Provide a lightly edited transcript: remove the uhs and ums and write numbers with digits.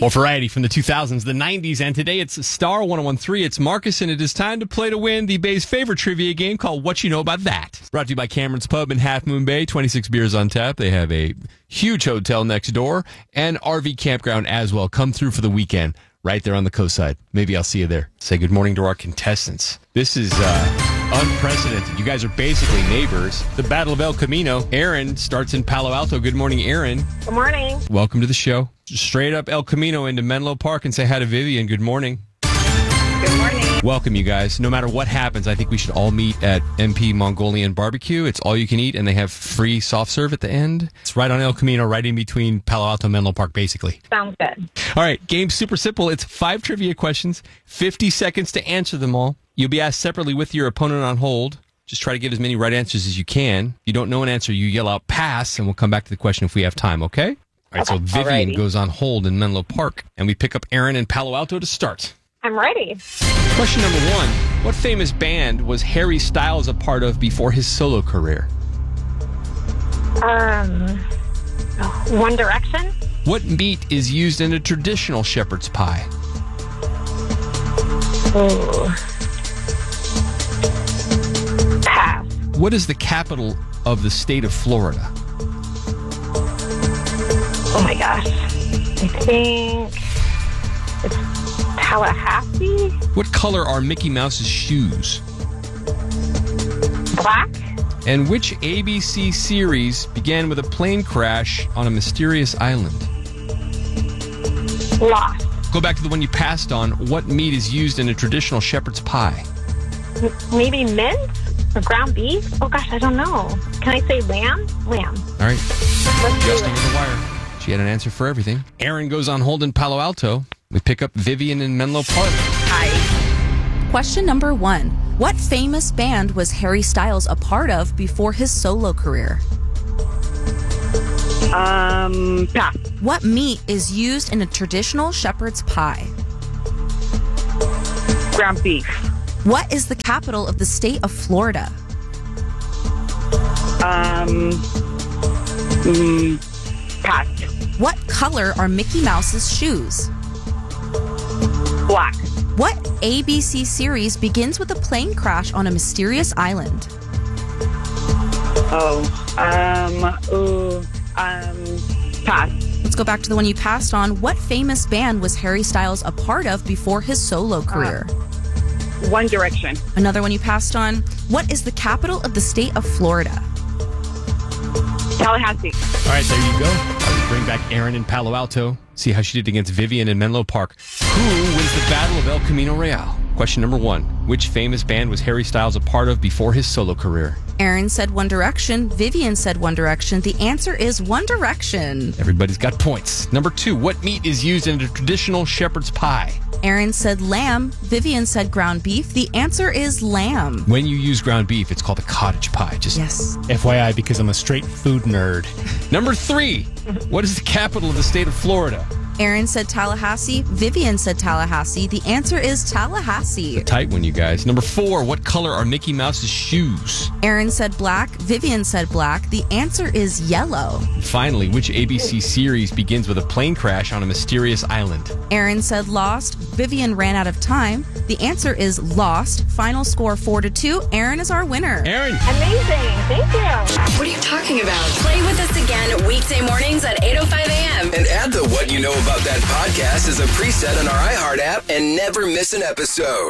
More variety from the 2000s, the 90s, and today it's Star 1013. It's Marcus, and it is time to play to win the Bay's favorite trivia game called What You Know About That. Brought to you by Cameron's Pub in Half Moon Bay. 26 beers on tap. They have a huge hotel next door and RV campground as well. Come through for the weekend right there on the coast side. Maybe I'll see you there. Say good morning to our contestants. This is unprecedented. You guys are basically neighbors. The Battle of El Camino. Aaron starts in Palo Alto. Good morning, Aaron. Good morning. Welcome to the show. Straight up El Camino into Menlo Park and say hi to Vivian. Good morning. Good morning. Welcome, you guys. No matter what happens, I think we should all meet at MP Mongolian Barbecue. It's all you can eat, and they have free soft serve at the end. It's right on El Camino, right in between Palo Alto and Menlo Park, basically. Sounds good. All right, game's super simple. It's 5 trivia questions, 50 seconds to answer them all. You'll be asked separately with your opponent on hold. Just try to get as many right answers as you can. If you don't know an answer, you yell out pass, and we'll come back to the question if we have time, okay? All right, so Vivian goes on hold in Menlo Park, and we pick up Aaron in Palo Alto to start. I'm ready. Question number 1. What famous band was Harry Styles a part of before his solo career? One Direction? What meat is used in a traditional shepherd's pie? Oh. Pass. What is the capital of the state of Florida? Oh my gosh. I think it's Tallahassee? What color are Mickey Mouse's shoes? Black? And which ABC series began with a plane crash on a mysterious island? Lost. Go back to the one you passed on. What meat is used in a traditional shepherd's pie? Maybe mint? Or ground beef? Oh gosh, I don't know. Can I say lamb? Lamb. All right. Let's Just do over it. the wire. She had an answer for everything. Aaron goes on hold in Palo Alto. We pick up Vivian in Menlo Park. Hi. Question number 1. What famous band was Harry Styles a part of before his solo career? Pass. What meat is used in a traditional shepherd's pie? Ground beef. What is the capital of the state of Florida? Pass. What color are Mickey Mouse's shoes? Black. What ABC series begins with a plane crash on a mysterious island? Pass. Let's go back to the one you passed on. What famous band was Harry Styles a part of before his solo career? One Direction. Another one you passed on. What is the capital of the state of Florida? Tallahassee. All right, there you go. I'll bring back Aaron in Palo Alto. See how she did against Vivian in Menlo Park. Who wins the Battle of El Camino Real? Question number 1. Which famous band was Harry Styles a part of before his solo career? Aaron said One Direction. Vivian said One Direction. The answer is One Direction. Everybody's got points. Number 2. What meat is used in a traditional shepherd's pie? Aaron said lamb. Vivian said ground beef. The answer is lamb. When you use ground beef, it's called a cottage pie. Just Yes. FYI, because I'm a straight food nerd. Number 3. What is the capital of the state of Florida? Aaron said Tallahassee. Vivian said Tallahassee. The answer is Tallahassee. Tight one, you guys. Number 4. What color are Mickey Mouse's shoes? Aaron said black. Vivian said black. The answer is yellow. Finally, which ABC series begins with a plane crash on a mysterious island? Aaron said Lost. Vivian ran out of time. The answer is Lost. Final score 4-2. Aaron is our winner. Aaron! Amazing. Thank you. What are you talking about? Play with us again weekday mornings at 8:05 a.m. And add the What You Know About That podcast as a preset on our iHeart app and never miss an episode.